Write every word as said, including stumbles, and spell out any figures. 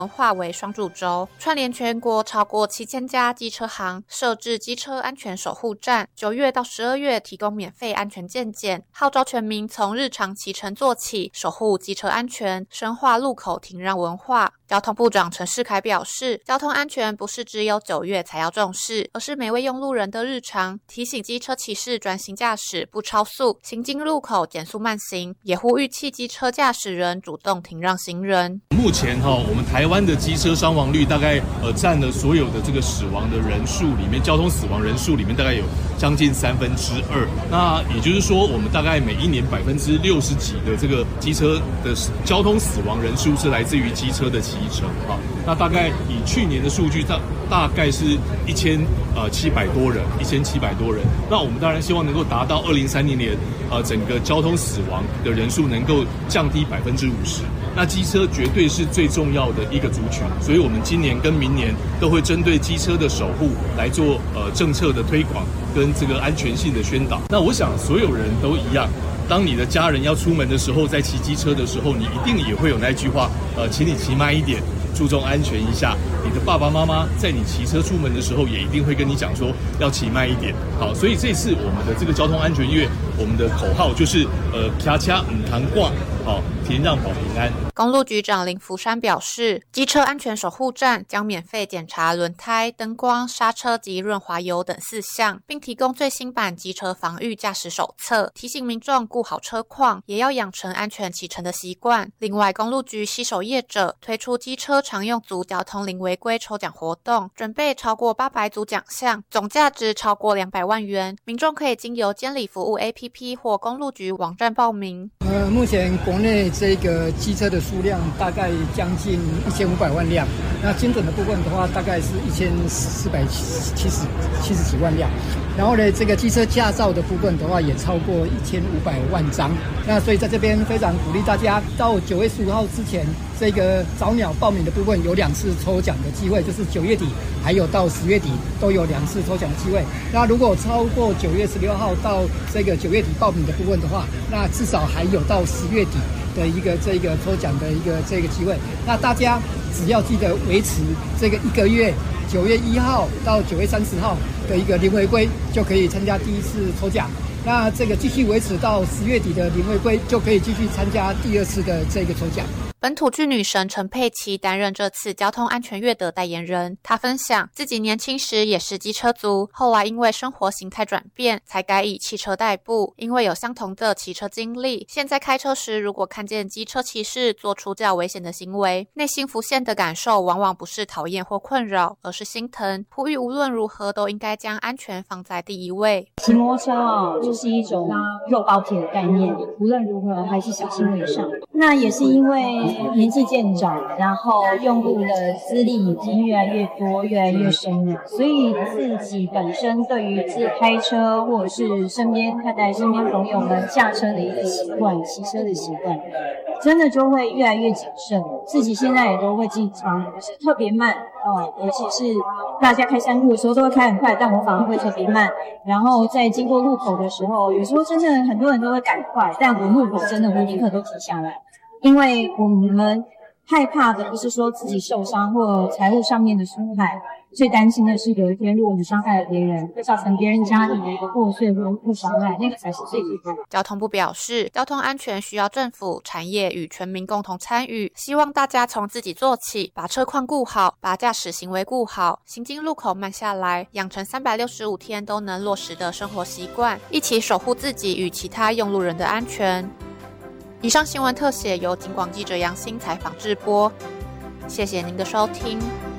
文化为双主轴，串联全国超过七千家机车行，设置机车安全守护站，九月到十二月提供免费安全健检，号召全民从日常骑乘做起，守护机车安全，深化路口停让文化。交通部长陈世凯表示，交通安全不是只有九月才要重视，而是每位用路人的日常，提醒机车骑士专心驾驶，不超速，行经路口减速慢行，也呼吁汽机车驾驶人主动停让行人。 目前哈、哦，我们台湾的机车伤亡率大概呃占了所有的这个死亡的人数里面，交通死亡人数里面大概有将近三分之二。那也就是说，我们大概每一年百分之六十几的这个机车的交通死亡人数是来自于机车的骑乘哈。那大概以去年的数据，大大概是一千呃七百多人，一千七百多人。那我们当然希望能够达到二零三零年呃整个交通死亡的人数能够降低百分之五十。那机车绝对是最重要的一个族群，所以我们今年跟明年都会针对机车的守护来做呃政策的推广跟这个安全性的宣导。那我想所有人都一样，当你的家人要出门的时候，在骑机车的时候，你一定也会有那句话，呃，请你骑慢一点，注重安全一下。你的爸爸妈妈在你骑车出门的时候，也一定会跟你讲说要骑慢一点。好，所以这次我们的这个交通安全月，我们的口号就是呃，卡卡唔通挂，好，停让保平安。 公路局长林福山表示，机车安全守护站将免费检查轮胎、灯光、刹车及润滑油等四项，并提供最新版机车防御驾驶手册，提醒民众顾好车况，也要养成安全骑乘的习惯。另外，公路局携手业者推出机车常用组交通零违规抽奖活动，准备超过八百组奖项，总价值超过两百万元。民众可以经由监理服务 A P P 或公路局网站报名。 呃，目前国内这个机车的数量大概将近一千五百万辆，那精准的部分的话，大概是一千四百七十七十几万辆。然后呢，这个机车驾照的部分的话，也超过一千五百万张。那所以在这边非常鼓励大家，到九月十五号之前，这个早鸟报名的部分有两次抽奖的机会，就是九月底还有到十月底都有两次抽奖的机会。那如果超过九月十六号到这个九月底报名的部分的话，那至少还有到十月底的一个这个抽奖的一个这个机会。那大家只要记得维持这个一个月，九月一号到九月三十号的一个零违规，就可以参加第一次抽奖。那这个继续维持到十月底的零违规，就可以继续参加第二次的这个抽奖。 本土剧女神陈佩琪担任这次交通安全月的代言人。她分享自己年轻时也是机车族，后来因为生活形态转变，才改以汽车代步。因为有相同的骑车经历，现在开车时如果看见机车骑士做出较危险的行为，内心浮现的感受往往不是讨厌或困扰，而是心疼。呼吁无论如何都应该将安全放在第一位。 骑摩托车哦，就是一种肉包铁的概念，无论如何还是小心为上。那也是因为年纪渐长，然后用路的资历已经越来越多，越来越深了，所以自己本身对于自开车或者是身边看待身边朋友们驾车的一个习惯，骑车的习惯，真的就会越来越谨慎。自己现在也都会经常就是特别慢哦，尤其是大家开山路的时候都会开很快，但我反而会特别慢。然后在经过路口的时候，有时候真的很多人都会赶快，但我路口真的会立刻都停下来。因为我们害怕的不是说自己受伤或财务上面的损害，最担心的是有一天如果你伤害了别人，会造成别人家里的一个破碎或或伤害，那个才是最可怕的。 交通部表示，交通安全需要政府、产业与全民共同参与，希望大家从自己做起，把车况顾好，把驾驶行为顾好，行经路口慢下来，养成三百六十五天都能落实的生活习惯，一起守护自己与其他用路人的安全。以上新闻特写由警广记者杨欣采访制播，谢谢您的收听。